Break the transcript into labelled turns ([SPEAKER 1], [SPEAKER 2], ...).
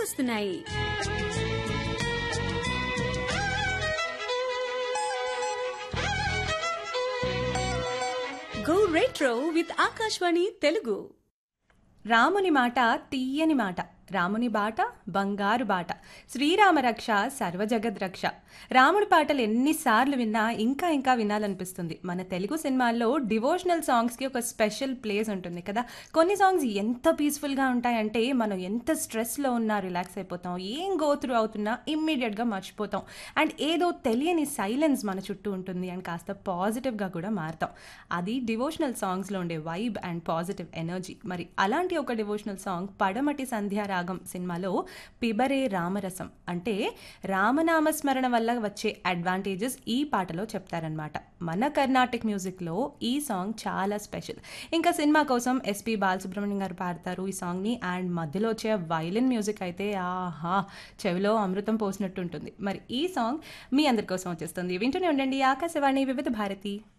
[SPEAKER 1] వస్తున్నాయి. Go retro with Akashvani Telugu.
[SPEAKER 2] రాముని మాట తీయని మాట, రాముని బాట బంగారు బాట, శ్రీరామ రక్ష సర్వజగద్ రక్ష. రాముడి పాటలు ఎన్నిసార్లు విన్నా ఇంకా ఇంకా వినాలనిపిస్తుంది. మన తెలుగు సినిమాల్లో డివోషనల్ సాంగ్స్కి ఒక స్పెషల్ ప్లేస్ ఉంటుంది కదా. కొన్ని సాంగ్స్ ఎంత పీస్ఫుల్గా ఉంటాయంటే మనం ఎంత స్ట్రెస్లో ఉన్నా రిలాక్స్ అయిపోతాం, ఏం గో త్రూ అవుతున్నా ఇమ్మీడియట్గా మర్చిపోతాం. అండ్ ఏదో తెలియని సైలెన్స్ మన చుట్టూ ఉంటుంది అండ్ కాస్త పాజిటివ్గా కూడా మారుతాం. అది డివోషనల్ సాంగ్స్లో ఉండే వైబ్ అండ్ పాజిటివ్ ఎనర్జీ. మరి అలాంటి ఒక డివోషనల్ సాంగ్ పడమటి సంధ్యారాగం సినిమాలో పిబరే రామరసం, అంటే రామనామస్మరణ వల్ల వచ్చే అడ్వాంటేజెస్ ఈ పాటలో చెప్తారనమాట. మన కర్ణాటిక్ మ్యూజిక్లో ఈ సాంగ్ చాలా స్పెషల్. ఇంకా సినిమా కోసం ఎస్పి బాలసుబ్రహ్మణ్యం గారు పాడతారు ఈ సాంగ్ని. అండ్ మధ్యలో వచ్చే వైలిన్ మ్యూజిక్ అయితే ఆహా, చెవిలో అమృతం పోసినట్టు ఉంటుంది. మరి ఈ సాంగ్ మీ అందరి కోసం వచ్చేస్తుంది. వింటూనే ఉండండి ఆకాశవాణి వివిధ భారతి.